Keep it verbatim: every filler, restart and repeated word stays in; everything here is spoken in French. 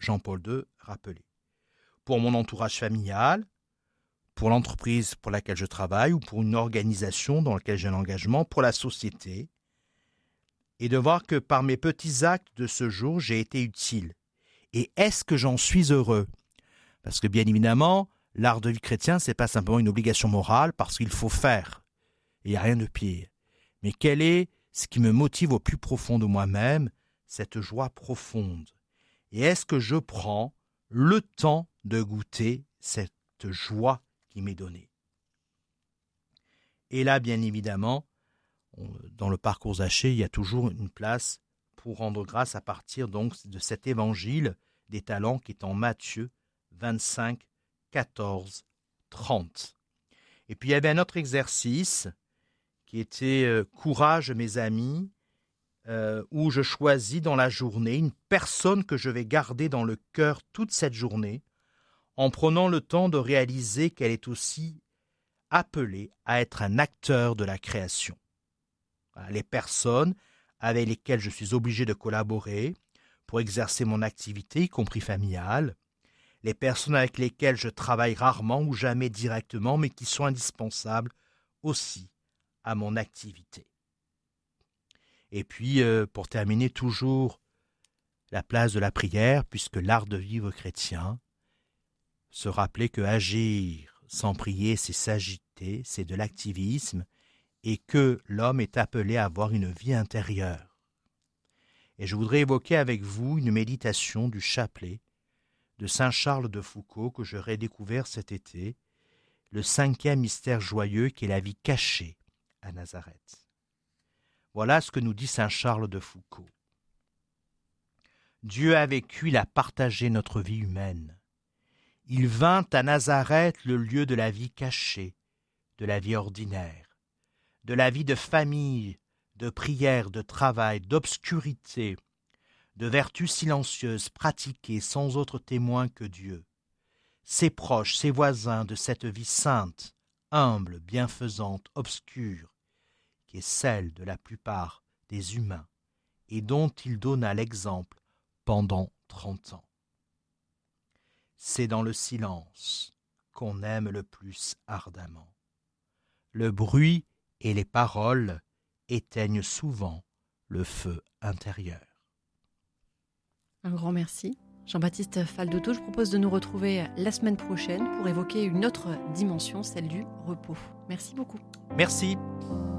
Jean-Paul deux rappelait. Pour mon entourage familial, pour l'entreprise pour laquelle je travaille ou pour une organisation dans laquelle j'ai un engagement, pour la société, et de voir que par mes petits actes de ce jour, j'ai été utile. Et est-ce que j'en suis heureux ? Parce que bien évidemment, l'art de vie chrétien, ce n'est pas simplement une obligation morale parce qu'il faut faire. Et il n'y a rien de pire. Mais quel est ce qui me motive au plus profond de moi-même, cette joie profonde ? Et est-ce que je prends le temps de goûter cette joie qui m'est donnée ? Et là, bien évidemment, dans le parcours Zachée, il y a toujours une place pour rendre grâce à partir donc de cet évangile des talents qui est en Matthieu vingt-cinq, quatorze, trente. Et puis il y avait un autre exercice qui était euh, « Courage mes amis euh, » où je choisis dans la journée une personne que je vais garder dans le cœur toute cette journée en prenant le temps de réaliser qu'elle est aussi appelée à être un acteur de la création. Voilà, les personnes avec lesquelles je suis obligé de collaborer pour exercer mon activité, y compris familiale, les personnes avec lesquelles je travaille rarement ou jamais directement, mais qui sont indispensables aussi à mon activité. Et puis, euh, pour terminer, toujours la place de la prière, puisque l'art de vivre chrétien, se rappeler que agir sans prier, c'est s'agiter, c'est de l'activisme, et que l'homme est appelé à avoir une vie intérieure. Et je voudrais évoquer avec vous une méditation du chapelet de saint Charles de Foucauld que je redécouvert cet été, le cinquième mystère joyeux qui est la vie cachée à Nazareth. Voilà ce que nous dit saint Charles de Foucauld. Dieu a vécu, il a partagé notre vie humaine. Il vint à Nazareth, le lieu de la vie cachée, de la vie ordinaire, de la vie de famille, de prière, de travail, d'obscurité, de vertus silencieuses pratiquées sans autre témoin que Dieu. Ses proches, ses voisins de cette vie sainte, humble, bienfaisante, obscure, qui est celle de la plupart des humains et dont il donna l'exemple pendant trente ans. C'est dans le silence qu'on aime le plus ardemment. Le bruit et les paroles éteignent souvent le feu intérieur. Un grand merci. Jean-Baptiste Faldoto, je propose de nous retrouver la semaine prochaine pour évoquer une autre dimension, celle du repos. Merci beaucoup. Merci.